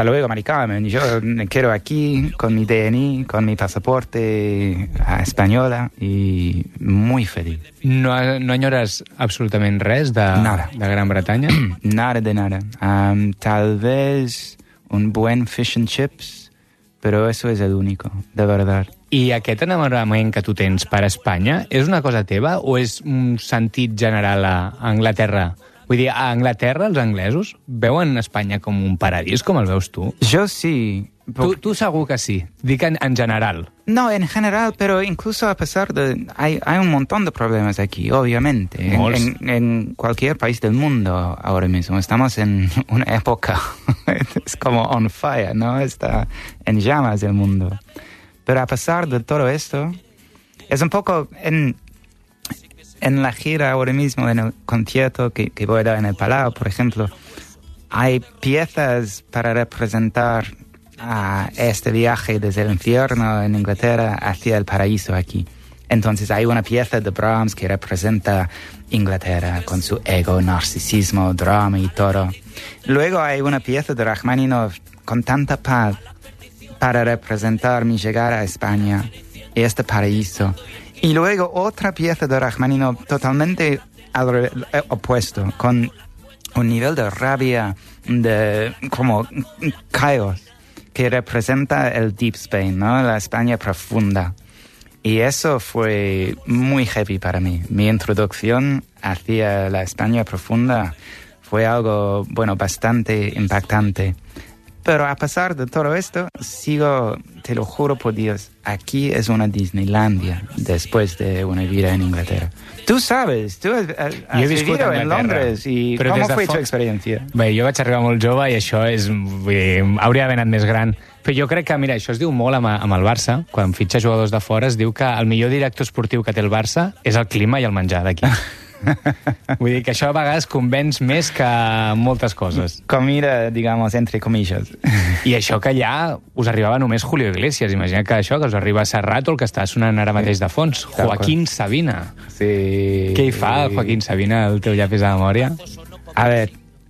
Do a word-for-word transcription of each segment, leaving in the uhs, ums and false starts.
Luego, Mari Carmen, yo me quedo aquí con mi D N I, con mi pasaporte española y muy feliz. No, no enyores absolutament res de, nada. de Gran Bretanya? Nada de nada. Um, tal vez un buen fish and chips, pero eso es el único, de verdad. I aquest enamorament que tu tens per Espanya és una cosa teva o és un sentit general a Anglaterra? Vull dir, a Anglaterra els anglesos veuen Espanya com un paradís, com el veus tu? Yo sí. Tu, tu segur que sí. Dic en, en general. No, en general, pero incluso a pesar de... Hay, hay un montón de problemas aquí, obviamente. En, en, en cualquier país del mundo ahora mismo. Estamos en una época... es como on fire, ¿no? Está en llamas el mundo. Pero a pesar de todo esto, es un poco... En, en la gira ahora mismo, en el concierto que, que voy a dar en el Palau, por ejemplo, hay piezas para representar a este viaje desde el infierno en Inglaterra hacia el paraíso aquí. Entonces hay una pieza de Brahms que representa Inglaterra con su ego, narcisismo, drama y todo. Luego hay una pieza de Rachmaninoff con tanta paz para representar mi llegada a España y este paraíso. Y luego otra pieza de Rachmaninoff totalmente al opuesto, con un nivel de rabia, de como caos, que representa el Deep Spain, ¿no? La España profunda. Y eso fue muy heavy para mí. Mi introducción hacia la España profunda fue algo, bueno, bastante impactante. Pero a pesar de todo esto, sigo, te lo juro por Dios, aquí es una Disneylandia después de una vida en Inglaterra. Tú sabes, tú has, has vivido en Londres i com fue tu experiència? Bé, jo vaig arribar molt jove i això és... Vull dir, hauria d'haver anat més gran. Però jo crec que, mira, això es diu molt amb, amb el Barça. Quan fitxa jugadors de fora es diu que el millor director esportiu que té el Barça és el clima i el menjar d'aquí. Vull dir que això a vegades convenç més que moltes coses. Comida, digamos, entre comillas. I això que ja us arribava només Julio Iglesias. Imagina que això, que us arriba Serrat o el que està sonant ara mateix de fons. Joaquín Sabina. Sí. Què hi fa Joaquín Sabina, el teu llapis de memòria? A ver.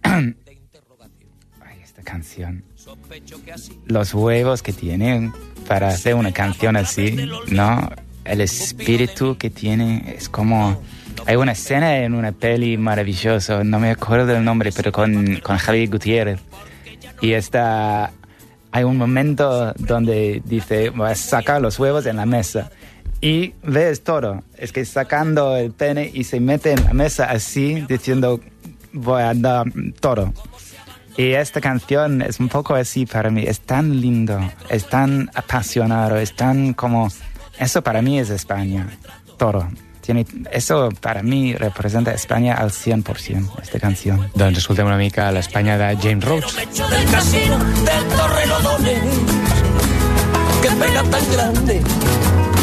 Ay, esta canción. Los huevos que tiene para hacer una canción así, ¿no? El espíritu que tiene es como... Hay una escena en una peli maravillosa, no me acuerdo del nombre, pero con, con Javier Gutiérrez. Y está, hay un momento donde dice, voy a sacar los huevos en la mesa. Y ves todo, es que sacando el pene y se mete en la mesa así, diciendo, voy a dar todo. Y esta canción es un poco así para mí, es tan lindo, es tan apasionado, es tan como... Eso para mí es España, todo. Tiene, eso para mí representa España al cien por ciento, esta canción. Doncs escoltem una mica l'Espanya de James Rhodes. Del casino del Torrelodones, qué pena tan grande